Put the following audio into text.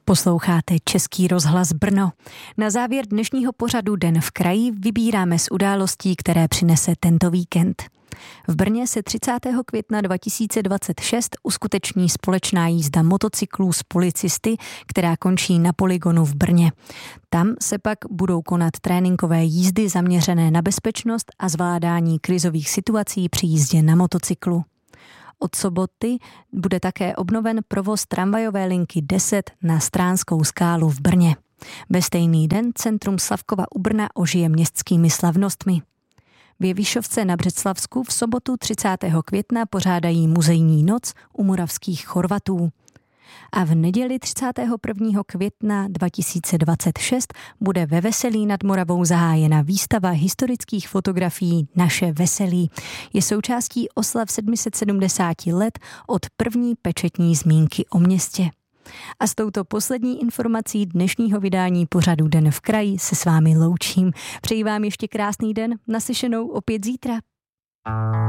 Posloucháte Český rozhlas Brno. Na závěr dnešního pořadu Den v kraji vybíráme z událostí, které přinese tento víkend. V Brně se 30. května 2026 uskuteční společná jízda motocyklů s policisty, která končí na polygonu v Brně. Tam se pak budou konat tréninkové jízdy zaměřené na bezpečnost a zvládání krizových situací při jízdě na motocyklu. Od soboty bude také obnoven provoz tramvajové linky 10 na Stránskou skálu v Brně. Ve stejný den centrum Slavkova u Brna ožije městskými slavnostmi. V Jevišovce na Břeclavsku v sobotu 30. května pořádají muzejní noc u moravských Chorvatů. A v neděli 31. května 2026 bude ve Veselí nad Moravou zahájena výstava historických fotografií Naše Veselí. Je součástí oslav 770 let od první pečetní zmínky o městě. A s touto poslední informací dnešního vydání pořadu Den v kraji se s vámi loučím. Přeji vám ještě krásný den, naslyšenou opět zítra.